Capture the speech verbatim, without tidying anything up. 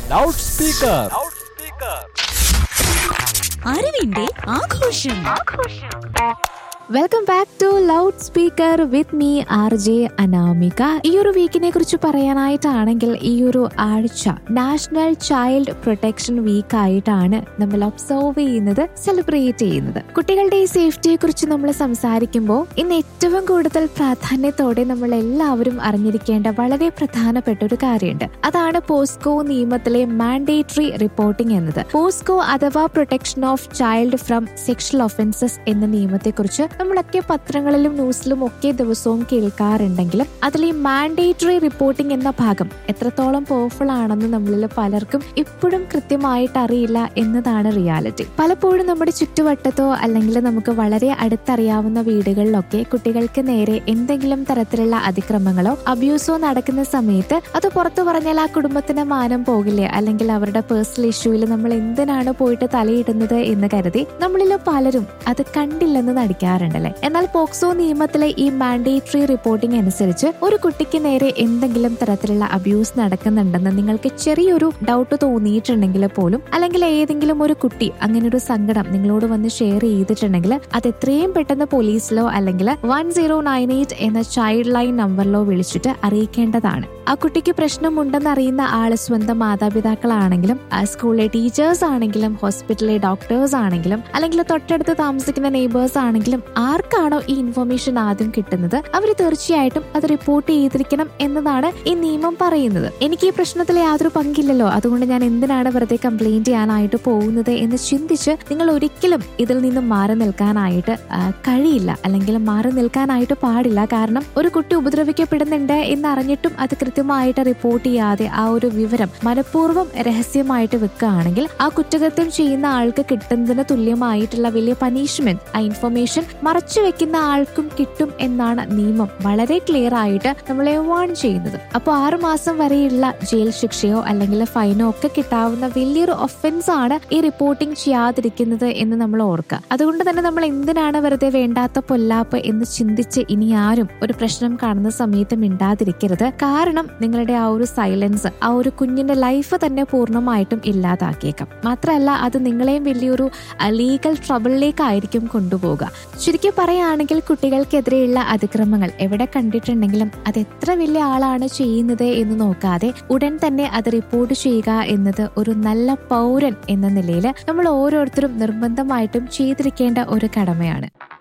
Loud speaker. അറിവിന്റെ ആഘോഷം. Welcome back to loud speaker with me R J Anamika. ഈ ഒരു വീക്കിനെ കുറിച്ച് പറയാനായിട്ടാണെങ്കിൽ ഈ ഒരു ആഴ്ച നാഷണൽ ചൈൽഡ് പ്രൊട്ടക്ഷൻ വീക്ക് ആയിട്ടാണ് നമ്മൾ ഒബ്സർവ് ചെയ്യുന്നത്, സെലിബ്രേറ്റ് ചെയ്യുന്നത്. കുട്ടികളുടെ ഈ സേഫ്റ്റിയെ കുറിച്ച് നമ്മൾ സംസാരിക്കുമ്പോൾ ഇന്ന് ഏറ്റവും കൂടുതൽ പ്രാധാന്യത്തോടെ നമ്മൾ എല്ലാവരും അറിഞ്ഞിരിക്കേണ്ട വളരെ പ്രധാനപ്പെട്ട ഒരു കാര്യമുണ്ട്. അതാണ് പോസ്കോ നിയമത്തിലെ മാൻഡേറ്ററി റിപ്പോർട്ടിംഗ് എന്നത്. പോസ്കോ അഥവാ protection of child from sexual offences എന്ന നിയമത്തെക്കുറിച്ച് നമ്മളൊക്കെ പത്രങ്ങളിലും ന്യൂസിലും ഒക്കെ ദിവസവും കേൾക്കാറുണ്ടെങ്കിലും അതിൽ ഈ മാൻഡേറ്ററി റിപ്പോർട്ടിംഗ് എന്ന ഭാഗം എത്രത്തോളം പവർഫുൾ ആണെന്ന് നമ്മളിൽ പലർക്കും ഇപ്പോഴും കൃത്യമായിട്ട് അറിയില്ല എന്നതാണ് റിയാലിറ്റി. പലപ്പോഴും നമ്മുടെ ചുറ്റുവട്ടത്തോ അല്ലെങ്കിൽ നമുക്ക് വളരെ അടുത്തറിയാവുന്ന വീടുകളിലൊക്കെ കുട്ടികൾക്ക് നേരെ എന്തെങ്കിലും തരത്തിലുള്ള അതിക്രമങ്ങളോ അബ്യൂസോ നടക്കുന്ന സമയത്ത് അത് പുറത്തു പറഞ്ഞാൽ ആ കുടുംബത്തിന് മാനം പോകില്ലേ, അല്ലെങ്കിൽ അവരുടെ പേഴ്സണൽ ഇഷ്യൂവിൽ നമ്മൾ എന്തിനാണ് പോയിട്ട് തലയിടുന്നത് എന്ന് കരുതി നമ്മളിൽ പലരും അത് കണ്ടില്ലെന്ന് നടിക്കാറുണ്ട്. എന്നാൽ പോക്സോ നിയമത്തിലെ ഈ മാൻഡേറ്ററി റിപ്പോർട്ടിംഗ് അനുസരിച്ച് ഒരു കുട്ടിക്ക് നേരെ എന്തെങ്കിലും തരത്തിലുള്ള അബ്യൂസ് നടക്കുന്നുണ്ടെന്ന് നിങ്ങൾക്ക് ചെറിയൊരു ഡൗട്ട് തോന്നിയിട്ടുണ്ടെങ്കിൽ പോലും, അല്ലെങ്കിൽ ഏതെങ്കിലും ഒരു കുട്ടി അങ്ങനെ ഒരു സങ്കടം നിങ്ങളോട് വന്ന് ഷെയർ ചെയ്തിട്ടുണ്ടെങ്കിൽ അത് എത്രയും പെട്ടെന്ന് പോലീസിലോ അല്ലെങ്കിൽ വൺ സീറോ നയൻ എയ്റ്റ് എന്ന ചൈൽഡ് ലൈൻ നമ്പറിലോ വിളിച്ചിട്ട് അറിയിക്കേണ്ടതാണ്. ആ കുട്ടിക്ക് പ്രശ്നമുണ്ടെന്ന് അറിയുന്ന ആള് സ്വന്തം മാതാപിതാക്കളാണെങ്കിലും സ്കൂളിലെ ടീച്ചേഴ്സ് ആണെങ്കിലും ഹോസ്പിറ്റലിലെ ഡോക്ടേഴ്സ് ആണെങ്കിലും അല്ലെങ്കിൽ തൊട്ടടുത്ത് താമസിക്കുന്ന നെയ്ബേഴ്സ് ആണെങ്കിലും ആർക്കാണോ ഈ ഇൻഫർമേഷൻ ആദ്യം കിട്ടുന്നത് അവർ തീർച്ചയായിട്ടും അത് റിപ്പോർട്ട് ചെയ്തിരിക്കണം എന്നതാണ് ഈ നിയമം പറയുന്നത്. എനിക്ക് ഈ പ്രശ്നത്തിൽ യാതൊരു പങ്കില്ലല്ലോ, അതുകൊണ്ട് ഞാൻ എന്തിനാണ് വെറുതെ കംപ്ലൈന്റ് ചെയ്യാനായിട്ട് പോകുന്നത് എന്ന് ചിന്തിച്ച് നിങ്ങൾ ഒരിക്കലും ഇതിൽ നിന്നും മാറി നിൽക്കാനായിട്ട് കഴിയില്ല, അല്ലെങ്കിൽ മാറി നിൽക്കാനായിട്ട് പാടില്ല. കാരണം ഒരു കുട്ടി ഉപദ്രവിക്കപ്പെടുന്നുണ്ട് എന്നറിഞ്ഞിട്ടും അത് കൃത്യമായിട്ട് റിപ്പോർട്ട് ചെയ്യാതെ ആ ഒരു വിവരം മനഃപൂർവ്വം രഹസ്യമായിട്ട് വെക്കുകയാണെങ്കിൽ ആ കുറ്റകൃത്യം ചെയ്യുന്ന ആൾക്ക് കിട്ടുന്നതിന് തുല്യമായിട്ടുള്ള വലിയ പനിഷ്മെന്റ് ആ ഇൻഫർമേഷൻ മറച്ചു വെക്കുന്ന ആൾക്കും കിട്ടും എന്നാണ് നിയമം വളരെ ക്ലിയർ ആയിട്ട് നമ്മളെ വാൺ ചെയ്യുന്നത്. അപ്പോൾ ആറു മാസം വരെയുള്ള ജയിൽ ശിക്ഷയോ അല്ലെങ്കിൽ ഫൈനോ ഒക്കെ കിട്ടാവുന്ന വലിയൊരു ഒഫൻസ് ആണ് ഈ റിപ്പോർട്ടിംഗ് ചെയ്യാതിരിക്കുന്നത് എന്ന് നമ്മൾ ഓർക്കുക. അതുകൊണ്ട് തന്നെ നമ്മൾ എന്തിനാണ് വെറുതെ വേണ്ടാത്ത പൊല്ലാപ്പ് എന്ന് ചിന്തിച്ച് ഇനി ആരും ഒരു പ്രശ്നം കാണുന്ന സമയത്ത് മിണ്ടാതിരിക്കരുത്. കാരണം നിങ്ങളുടെ ആ ഒരു സൈലൻസ് ആ ഒരു കുഞ്ഞിന്റെ ലൈഫ് തന്നെ പൂർണ്ണമായിട്ടും ഇല്ലാതാക്കിയേക്കാം. മാത്രമല്ല അത് നിങ്ങളെയും വലിയൊരു ലീഗൽ ട്രബിളിലേക്കായിരിക്കും കൊണ്ടുപോകുക. ശരിക്കും പറയുകയാണെങ്കിൽ കുട്ടികൾക്കെതിരെയുള്ള അതിക്രമങ്ങൾ എവിടെ കണ്ടിട്ടുണ്ടെങ്കിലും അത് എത്ര വലിയ ആളാണ് ചെയ്യുന്നത് എന്ന് നോക്കാതെ ഉടൻ തന്നെ അത് റിപ്പോർട്ട് ചെയ്യുക എന്നത് ഒരു നല്ല പൗരൻ എന്ന നിലയിൽ നമ്മൾ ഓരോരുത്തരും നിർബന്ധമായിട്ടും ചെയ്തിരിക്കേണ്ട ഒരു കടമയാണ്.